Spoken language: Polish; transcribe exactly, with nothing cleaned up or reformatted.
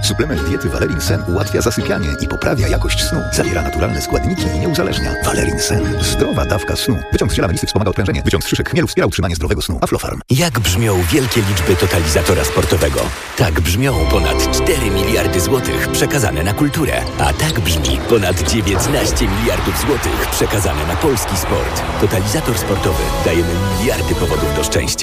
Suplement diety Valerin Sen ułatwia zasypianie i poprawia jakość snu. Zawiera naturalne składniki i nie uzależnia. Valerin Sen. Zdrowa dawka snu. Wyciąg z ziela melisy wspomaga odprężenie. Wyciąg z szyszek chmielu wspiera utrzymanie zdrowego snu. Aflofarm. Jak brzmią wielkie liczby totalizatora sportowego? Tak brzmią ponad cztery miliardy złotych przekazane na kulturę. A tak brzmi ponad dziewiętnaście miliardów złotych przekazane na polski sport. Totalizator sportowy. Dajemy miliardy powodów do szczęścia.